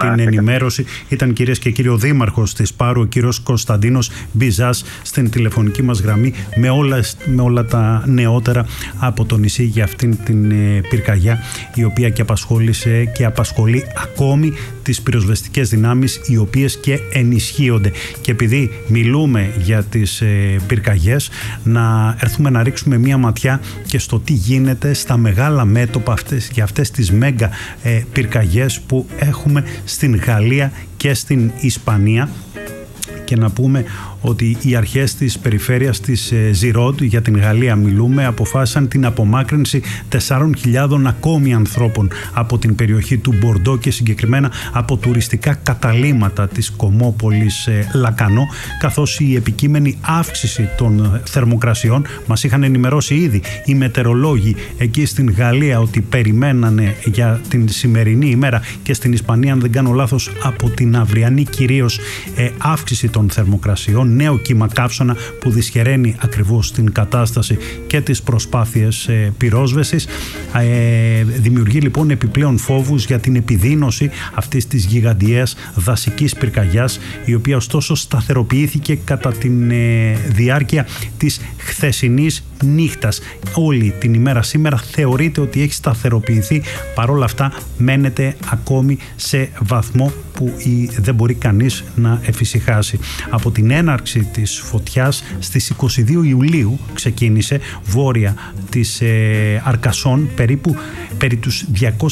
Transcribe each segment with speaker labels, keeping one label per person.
Speaker 1: την ενημέρωση. Ήταν, κυρίες και κύριοι, ο Δήμαρχος της Πάρου, ο κύριος Κωνσταντίνος Μπιζάς, στην τηλεφωνική μας γραμμή με όλα τα νεότερα από το νησί για αυτήν την πυρκαγιά, η οποία και απασχόλησε και απασχολεί ακόμη τις πυροσβεστικές δυνάμεις, οι οποίες και ενισχύονται. Και επειδή μιλούμε για τις πυρκαγιές, να έρθουμε να ρίξουμε μία ματιά και στο τι γίνεται στα μεγάλα μέτωπα για αυτές τις μέγα πυρκαγιές που έχουμε στην Γαλλία και στην Ισπανία. Και να πούμε ότι οι αρχές της περιφέρειας της Ζιρόντ, για την Γαλλία μιλούμε, αποφάσισαν την απομάκρυνση 4.000 ακόμη ανθρώπων από την περιοχή του Μπορντό και συγκεκριμένα από τουριστικά καταλύματα της κομμόπολης Λακανό, καθώς η επικείμενη αύξηση των θερμοκρασιών, μας είχαν ενημερώσει ήδη οι μετεωρολόγοι εκεί στην Γαλλία ότι περιμένανε για την σημερινή ημέρα, και στην Ισπανία, αν δεν κάνω λάθος, από την αυριανή κυρίως, αύξηση των θερμοκρασιών, νέο κύμα καύσωνα που δυσχεραίνει ακριβώς την κατάσταση και τις προσπάθειες πυρόσβεσης. Δημιουργεί λοιπόν επιπλέον φόβους για την επιδείνωση αυτής της γιγαντιαίας δασικής πυρκαγιάς, η οποία ωστόσο σταθεροποιήθηκε κατά τη διάρκεια της χθεσινής νύχτας. Όλη την ημέρα σήμερα θεωρείται ότι έχει σταθεροποιηθεί, παρόλα αυτά μένεται ακόμη σε βαθμό που δεν μπορεί κανείς να εφησυχάσει. Από την έναρξη της φωτιάς στις 22 Ιουλίου ξεκίνησε, βόρεια της Αρκασόν, περί τις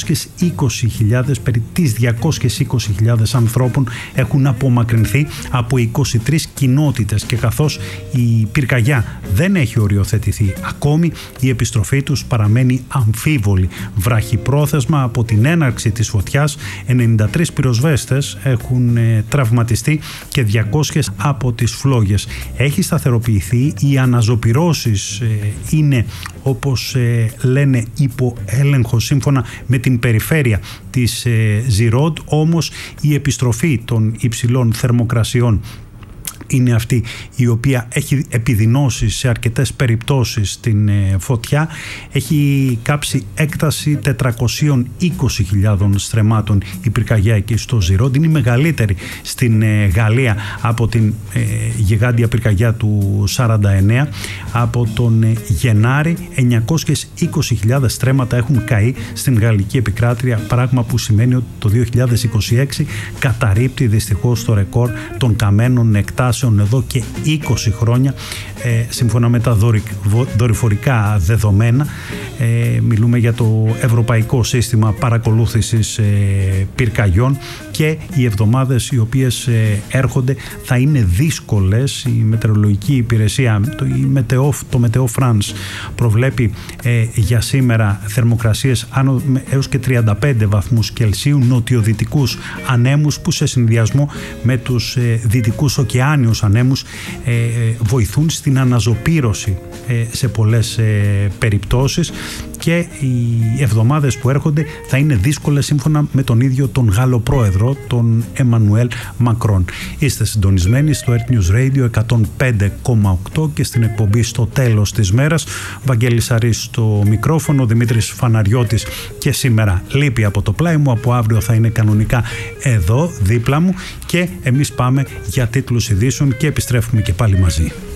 Speaker 1: 220.000 ανθρώπων έχουν απομακρυνθεί από 23 κοινότητες, και καθώς η πυρκαγιά δεν έχει οριοθετηθεί ακόμη, η επιστροφή τους παραμένει αμφίβολη. Βραχυπρόθεσμα, από την έναρξη της φωτιάς 93 πυροσβέστες έχουν τραυματιστεί και 200 από τις φλόγες. Έχει σταθεροποιηθεί, οι αναζωπυρώσεις είναι, όπως λένε, υπό έλεγχο σύμφωνα με την περιφέρεια της Ζιρόντ, όμως η επιστροφή των υψηλών θερμοκρασιών είναι αυτή η οποία έχει επιδεινώσει σε αρκετές περιπτώσεις την φωτιά. Έχει κάψει έκταση 420.000 στρεμμάτων η πυρκαγιά εκεί στο Ζιρόντ. Είναι η μεγαλύτερη στην Γαλλία από την γιγάντια πυρκαγιά του 49. Από τον Γενάρη 920.000 στρέμματα έχουν καεί στην γαλλική επικράτεια, πράγμα που σημαίνει ότι το 2026 καταρρίπτει δυστυχώς το ρεκόρ των καμένων εκτάσεων εδώ και 20 χρόνια, σύμφωνα με τα δορυφορικά δεδομένα. Μιλούμε για το Ευρωπαϊκό Σύστημα Παρακολούθησης Πυρκαγιών, και οι εβδομάδες οι οποίες έρχονται θα είναι δύσκολες. Η μετεωρολογική υπηρεσία, το Meteo France, προβλέπει για σήμερα θερμοκρασίες έως και 35 βαθμούς Κελσίου, νοτιοδυτικούς ανέμους που σε συνδυασμό με τους δυτικούς ωκεάνιους ανέμους βοηθούν στην αναζωπήρωση σε πολλές περιπτώσεις, και οι εβδομάδες που έρχονται θα είναι δύσκολες σύμφωνα με τον ίδιο τον Γάλλο πρόεδρο, τον Εμμανουέλ Μακρόν. Είστε συντονισμένοι στο Earth News Radio 105,8 και στην εκπομπή Στο Τέλος της Μέρας. Βαγγέλης Αρής στο μικρόφωνο, Δημήτρης Φαναριώτης και σήμερα λείπει από το πλάι μου, από αύριο θα είναι κανονικά εδώ δίπλα μου, και εμείς πάμε για τίτλους ειδήσεων και επιστρέφουμε και πάλι μαζί.